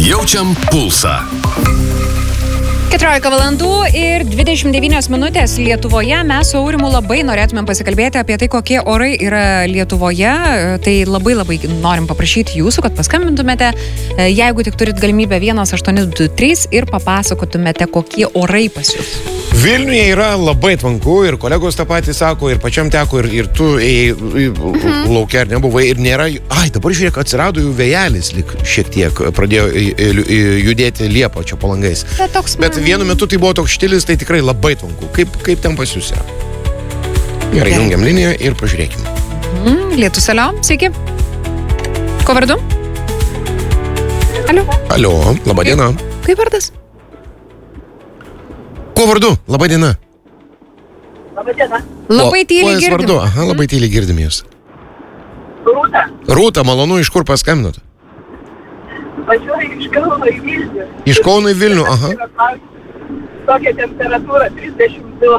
Jaučiam pulsą. 14 valandų ir 29 minutės Lietuvoje. Mes su Aurimu labai norėtumėm pasikalbėti apie tai, kokie orai yra Lietuvoje. Tai labai norim paprašyti jūsų, kad paskambintumėte, jeigu tik turit galimybę 1823 ir papasakotumėte, kokie orai pas jūs. Vilniuje yra labai tvanku ir kolegos tą patį sako, ir pačiam teko, ir tu laukia ar nebuvai, ir nėra... Dabar žiūrėk, atsirado jų vėjelis, lyg šiek tiek pradėjo judėti Liepa čia po langais. Bet vienu metu tai buvo toks štilis, tai tikrai labai tvanku. Kaip ten pas jūs yra? Gerai, jungiam liniją ir pažiūrėkim. Lietus, alio, sveiki. Ko vardu? Alio, laba diena. Kaip vardas? Kuo vardu? Labai diena. Labai diena. Labai tyliai girdim. Vardu? Aha, labai tyliai girdim jūs. Rūta, malonu, iš kur paskambinot? Važiuoju iš Kauno į Vilnių. Iš Kauno į Vilnių, aha. Tokia temperatūra 32.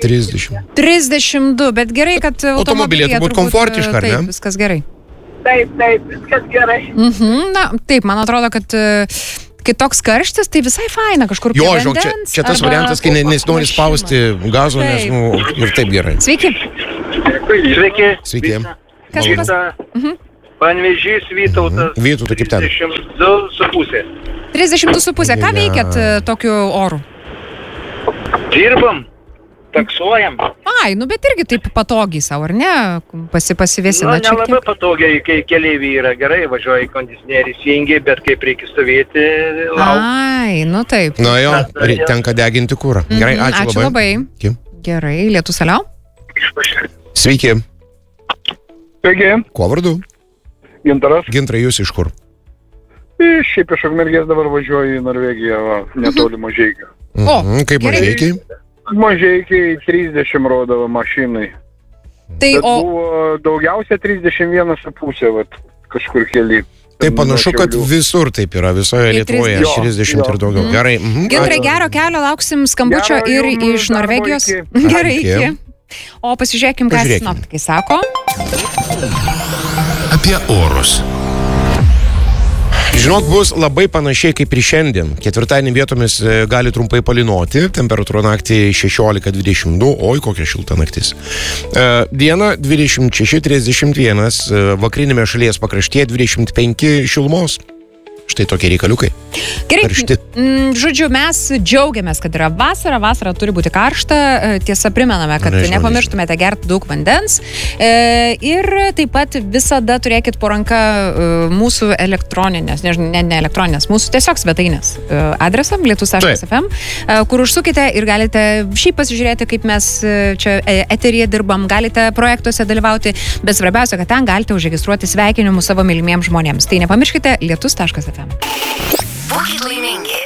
32, bet gerai, kad automobilyje turbūt komfortiška, ar ne? Taip, viskas gerai. Taip, viskas gerai. Na, taip, man atrodo, kad kai toks karštis, tai visai faina kažkur prie vandens. Jo, žinok, čia tas variantas, kai nesinori spausti gazo, nes, ir taip gerai. Sveiki. Sveiki. Kas Malonu. Panevėžys, Vytautas. Vytautai, kaip ten? 32,5. 32,5. Ką veikiat tokiu oru? Dirbam, taksuojam. Bet irgi taip patogiai savo, ar ne? Pasivėsina čia. Nelabai patogiai, kai keleiviai yra gerai, važiuoja į kondicionerį įsijungi, bet kaip reikia stovėti, lauk. Taip. Na jo, tenka deginti kurą. Gerai, ačiū labai. Gerai, Lietus, alio. Sveiki. Sveiki. Kuo vardu? Gintaras. Gintarai, jūs iš kur? Šiaip iš Akmergės dabar važiuoju į Norvegiją, netoli Mažeikių. Kaip Mažeikiai? Mažeikiai 30 rodavo mašinai. Tai bet buvo daugiausia 31,5 kažkur keli. Tai panašu, kad visur taip yra, visoje Lietuvoje 30 ir daugiau. Gerai. Gintarai, gero kelio, lauksim skambučio ir iš Norvegijos. Gerai, iki. O pasižiūrėkim, ką sinoptikai sako. Apie orus. Žinok, bus labai panašiai kaip ir šiandien. Ketvirtadienį vietomis gali trumpai palynoti, temperatūra naktį 16-22, oi kokia šilta naktis. Diena 26-31, vakarinėme šalies pakraštyje 25 šilumos. Štai tokie reikaliukai. Gerai, žodžiu, mes džiaugiamės, kad yra vasara turi būti karšta, tiesa primename, kad nepamirštumėte gerti daug vandens ir taip pat visada turėkit po ranka mūsų elektroninės, ne elektroninės, mūsų tiesiog svetainės adresą lietus.fm, kur užsukite ir galite šiaip pasižiūrėti, kaip mes čia eteryje dirbam, galite projektuose dalyvauti, bet svarbiausia, kad ten galite užregistruoti sveikinimus savo mylimiems žmonėms. Tai nepamirškite lietus.fm. Būkit laimingi.